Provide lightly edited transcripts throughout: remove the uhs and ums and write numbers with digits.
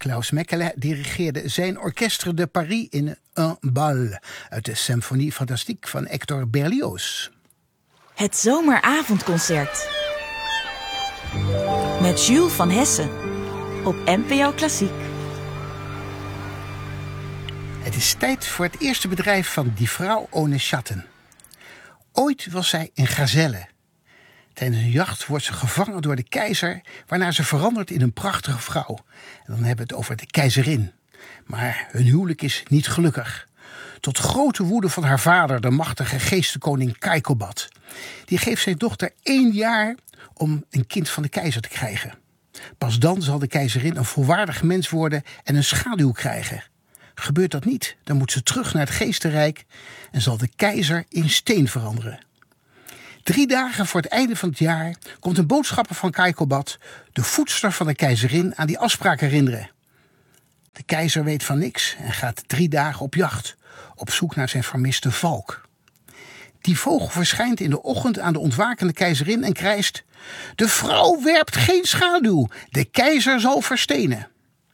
Klaus Mekele dirigeerde zijn Orchestre de Paris in Un Bal uit de Symphonie Fantastique van Hector Berlioz. Het zomeravondconcert met Jules van Hessen op NPO Klassiek. Het is tijd voor het eerste bedrijf van Die Vrouw ohne Schatten. Ooit was zij een gazelle. Tijdens een jacht wordt ze gevangen door de keizer, waarna ze verandert in een prachtige vrouw. En dan hebben we het over de keizerin. Maar hun huwelijk is niet gelukkig. Tot grote woede van haar vader, de machtige geestenkoning Kaikobad. Die geeft zijn dochter 1 jaar om een kind van de keizer te krijgen. Pas dan zal de keizerin een volwaardig mens worden en een schaduw krijgen. Gebeurt dat niet, dan moet ze terug naar het geestenrijk en zal de keizer in steen veranderen. 3 dagen voor het einde van het jaar komt een boodschapper van Kaikobad, de voedster van de keizerin, aan die afspraak herinneren. De keizer weet van niks en gaat 3 dagen op jacht, op zoek naar zijn vermiste valk. Die vogel verschijnt in de ochtend aan de ontwakende keizerin en krijst: "De vrouw werpt geen schaduw, de keizer zal verstenen."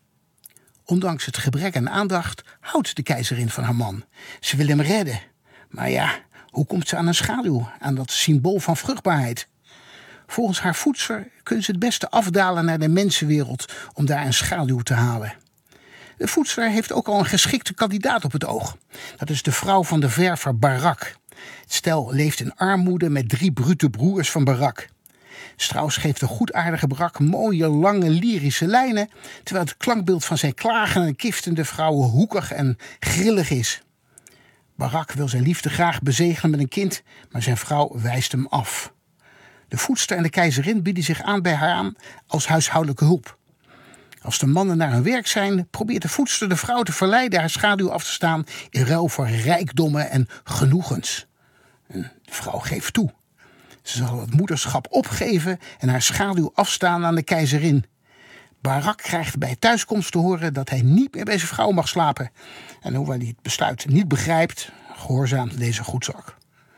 Ondanks het gebrek aan aandacht houdt de keizerin van haar man. Ze wil hem redden. Maar ja, hoe komt ze aan een schaduw, aan dat symbool van vruchtbaarheid? Volgens haar voedster kunnen ze het beste afdalen naar de mensenwereld om daar een schaduw te halen. De voedster heeft ook al een geschikte kandidaat op het oog. Dat is de vrouw van de verver Barak. Het stel leeft in armoede met 3 brute broers van Barak. Strauss geeft de goedaardige Barak mooie, lange, lyrische lijnen, terwijl het klankbeeld van zijn klagende en kiftende vrouwen hoekig en grillig is. Barak wil zijn liefde graag bezegelen met een kind, maar zijn vrouw wijst hem af. De voedster en de keizerin bieden zich aan bij haar aan als huishoudelijke hulp. Als de mannen naar hun werk zijn, probeert de voedster de vrouw te verleiden haar schaduw af te staan in ruil voor rijkdommen en genoegens. En de vrouw geeft toe. Ze zal het moederschap opgeven en haar schaduw afstaan aan de keizerin. Barak krijgt bij thuiskomst te horen dat hij niet meer bij zijn vrouw mag slapen. En hoewel hij het besluit niet begrijpt, gehoorzaamt deze goedzak.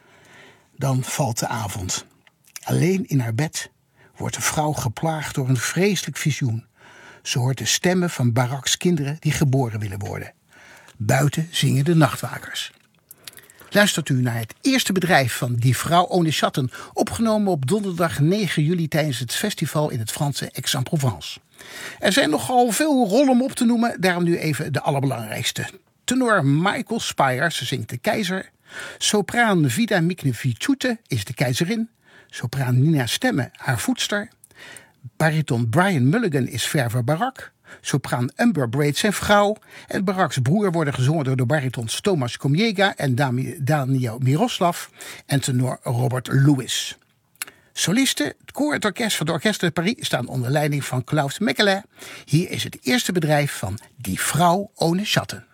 Dan valt de avond. Alleen in haar bed wordt de vrouw geplaagd door een vreselijk visioen. Ze hoort de stemmen van Baraks kinderen die geboren willen worden. Buiten zingen de nachtwakers. Luistert u naar het eerste bedrijf van Die Vrouw ohne Schatten, opgenomen op donderdag 9 juli tijdens het festival in het Franse Aix-en-Provence. Er zijn nogal veel rollen om op te noemen, daarom nu even de allerbelangrijkste. Tenor Michael Spires zingt de keizer. Sopraan Vida Miknevičiūtė is de keizerin. Sopraan Nina Stemme haar voedster. Bariton Brian Mulligan is verver Barak. Sopraan Umber Braid zijn vrouw. En Baraks broer worden gezongen door de baritons Tomasz Komiega en Daniel Miroslav en tenor Robert Lewis. Solisten, het koor en het orkest van de Orchestre de Paris staan onder leiding van Klaus Mekele. Hier is het eerste bedrijf van Die Vrouw ohne Schatten.